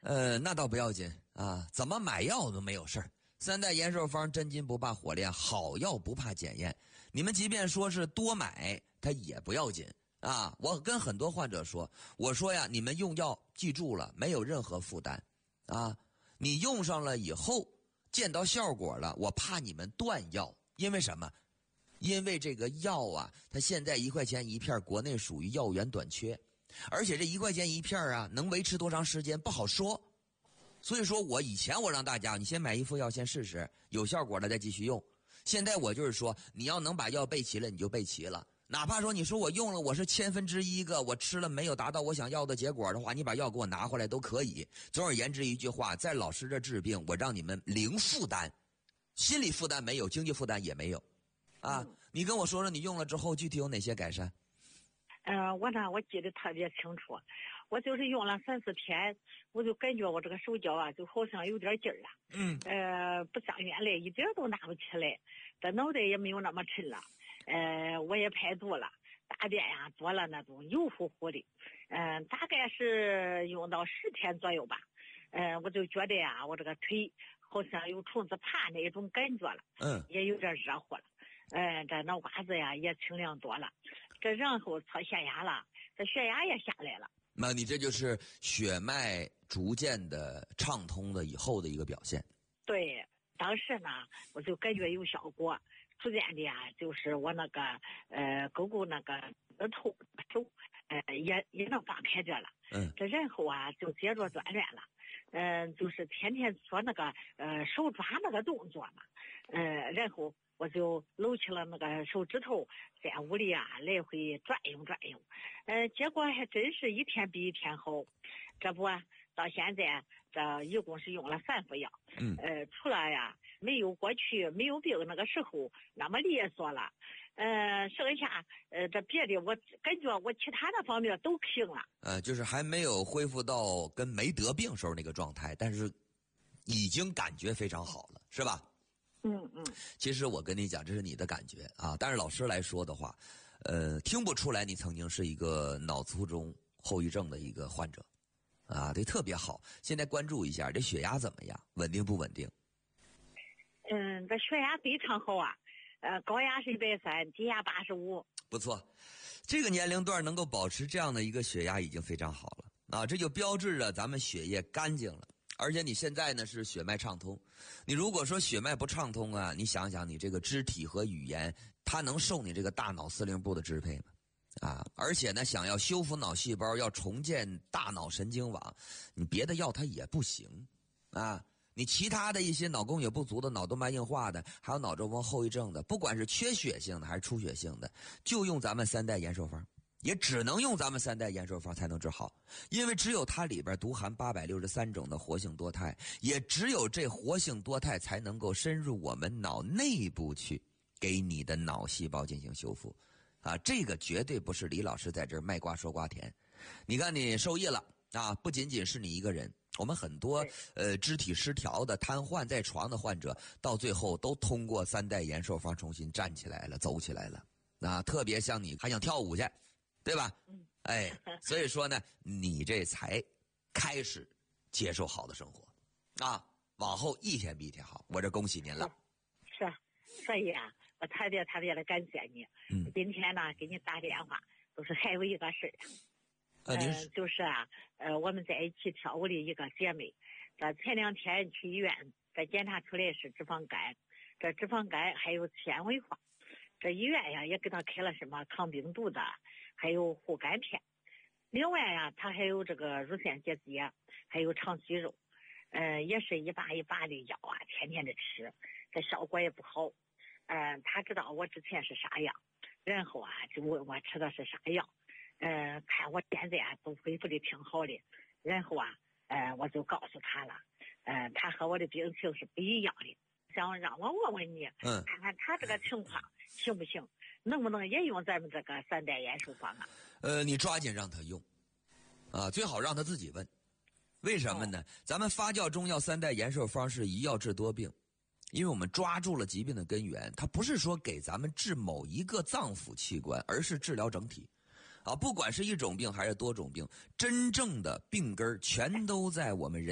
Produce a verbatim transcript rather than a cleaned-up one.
呃，那倒不要紧啊，怎么买药都没有事儿。三代延寿方真金不怕火炼，好药不怕检验。你们即便说是多买，它也不要紧啊。我跟很多患者说，我说呀，你们用药记住了，没有任何负担啊。你用上了以后，见到效果了，我怕你们断药，因为什么？因为这个药啊，它现在一块钱一片，国内属于药源短缺，而且这一块钱一片啊，能维持多长时间不好说。所以说我以前我让大家，你先买一副药先试试，有效果了再继续用。现在我就是说，你要能把药备齐了，你就备齐了。哪怕说你说我用了，我是千分之一个，我吃了没有达到我想要的结果的话，你把药给我拿回来都可以。总而言之一句话，在老师这治病，我让你们零负担，心理负担没有，经济负担也没有。啊，嗯、你跟我说说你用了之后具体有哪些改善？ 呃，我呢，我记得特别清楚，我就是用了三四天，我就感觉我这个手脚啊，就好像有点劲儿了。 嗯。 呃，不伤眼泪，一点都拿不起来，这脑袋也没有那么沉了。呃，我也排毒了，大便呀、啊、做了那种油乎乎的。嗯、呃，大概是用到十天左右吧。呃，我就觉得呀，我这个腿好像有虫子爬那种感觉了。 嗯。 也有点热乎了。呃，这脑瓜子呀也清凉多了。这然后测血压了，这血压也下来了。 那你这就是血脉逐渐的畅通了以后的一个表现。 对，当时呢我就感觉有效果，逐渐的啊，就是我那个呃勾勾那个额头手呃也也能放开着了。 嗯。 这然后啊就接着锻炼了。嗯、呃，就是天天做那个呃手抓那个动作嘛。呃，然后我就搂起了那个手指头，在屋里啊来回转悠转悠。呃，结果还真是一天比一天好。这不到现在这一共是用了三副药。 嗯。 呃，除了呀没有过去没有病那个时候那么利索了，呃，剩下呃这别的我感觉我其他的方面都行了。 呃，就是还没有恢复到跟没得病时候那个状态，但是已经感觉非常好了，是吧？ 嗯嗯。 其实我跟你讲，这是你的感觉啊。但是老师来说的话，呃，听不出来你曾经是一个脑卒中后遗症的一个患者，啊，这特别好。现在关注一下，这血压怎么样？稳定不稳定？ 嗯，这血压非常好啊，呃，高压是一百三，低压八十五。 不错，这个年龄段能够保持这样的一个血压已经非常好了啊，这就标志着咱们血液干净了。而且你现在呢是血脉畅通，你如果说血脉不畅通啊，你想想你这个肢体和语言，它能受你这个大脑司令部的支配吗？啊，而且呢，想要修复脑细胞，要重建大脑神经网，你别的药它也不行啊。你其他的一些脑供血不足的、脑动脉硬化的，还有脑中风后遗症的，不管是缺血性的还是出血性的，就用咱们三代延寿方。也只能用咱们三代延寿方才能治好，因为只有它里边独含八百六十三种的活性多肽，也只有这活性多肽才能够深入我们脑内部去，给你的脑细胞进行修复。啊，这个绝对不是李老师在这儿卖瓜说瓜甜。你看你受益了啊，不仅仅是你一个人，我们很多呃肢体失调的、瘫痪在床的患者，到最后都通过三代延寿方重新站起来了、走起来了。啊，特别像你还想跳舞去。对吧？ 嗯， 哎，所以说呢，你这才开始接受好的生活，啊，往后一天比一天好，我这恭喜您了。 是，是所以啊，我特别特别的感谢你。 嗯， 今天呢给你打电话，都是还有一个事儿。 呃， 呃，就是啊，呃，我们在一起跳舞的一个姐妹，这前两天去医院，这检查出来是脂肪肝，这脂肪肝还有纤维化。这医院呀也给他开了什么抗病毒的，还有护肝片。另外呀，他还有这个乳腺结节，还有肠息肉，呃，也是一把一把的药啊，天天的吃，这效果也不好。呃，他知道我之前是啥样，然后啊就问我吃的是啥药，呃，看我现在啊都恢复的挺好的，然后啊，呃，我就告诉他了，呃，他和我的病情是不一样的。想让我问问你， 嗯， 看看他这个情况行不行，能不能也用咱们这个三代延寿方啊？ 呃，你抓紧让他用，啊，最好让他自己问。为什么呢？哦、咱们发酵中药三代延寿方是一药治多病，因为我们抓住了疾病的根源，它不是说给咱们治某一个脏腑器官，而是治疗整体。啊，不管是一种病还是多种病，真正的病根全都在我们人